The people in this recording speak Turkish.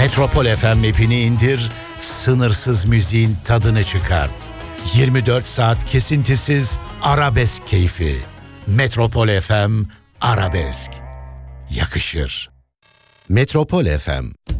Metropol FM app'ini indir, sınırsız müziğin tadını çıkart. 24 saat kesintisiz arabesk keyfi. Metropol FM Arabesk. Yakışır. Metropol FM.